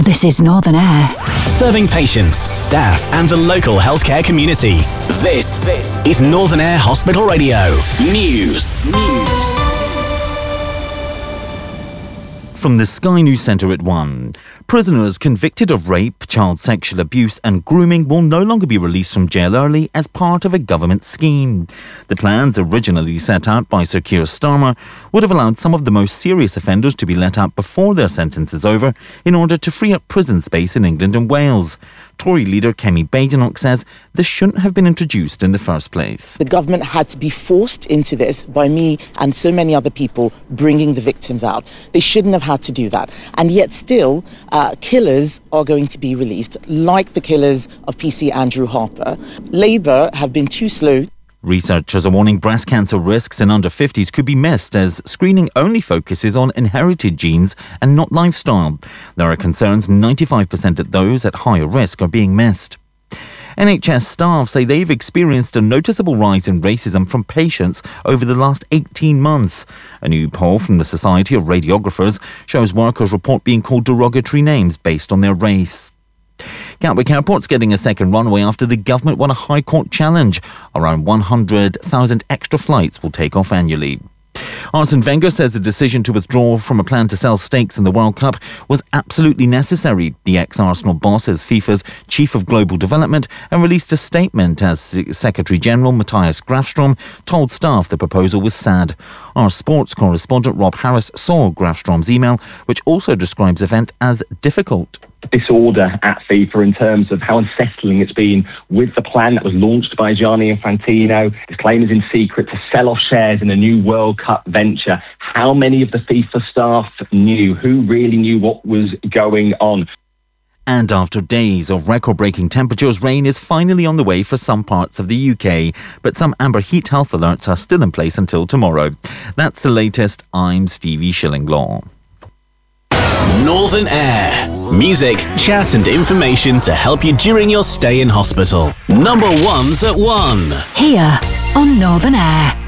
This is Northern Air. Serving patients, staff and the local healthcare community. This is Northern Air Hospital Radio. News. From the Sky News Centre at 1. Prisoners convicted of rape, child sexual abuse and grooming will no longer be released from jail early as part of a government scheme. The plans, originally set out by Sir Keir Starmer, would have allowed some of the most serious offenders to be let out before their sentence is over in order to free up prison space in England and Wales. Tory leader Kemi Badenoch says this shouldn't have been introduced in the first place. The government had to be forced into this by me and so many other people bringing the victims out. They shouldn't have had to do that. And yet still, killers are going to be released, like the killers of PC Andrew Harper. Labour have been too slow. Researchers are warning breast cancer risks in under 50s could be missed as screening only focuses on inherited genes and not lifestyle. There are concerns 95% of those at higher risk are being missed. NHS staff say they've experienced a noticeable rise in racism from patients over the last 18 months. A new poll from the Society of Radiographers shows workers report being called derogatory names based on their race. Gatwick Airport's getting a second runway after the government won a High Court challenge. Around 100,000 extra flights will take off annually. Arsene Wenger says the decision to withdraw from a plan to sell stakes in the World Cup was absolutely necessary. The ex-Arsenal boss is FIFA's Chief of Global Development and released a statement as Secretary-General Matthias Grafstrom told staff the proposal was sad. Our sports correspondent Rob Harris saw Grafstrom's email, which also describes the event as difficult. Disorder at FIFA in terms of how unsettling it's been with the plan that was launched by Gianni Infantino. His claim is in secret to sell off shares in a new World Cup venture. How many of the FIFA staff knew? Who really knew what was going on? And after days of record-breaking temperatures, rain is finally on the way for some parts of the UK. But some amber heat health alerts are still in place until tomorrow. That's the latest. I'm Stevie Shillinglaw. Northern Air. Music, chat and information to help you during your stay in hospital. Number one's at 1. Here on Northern Air.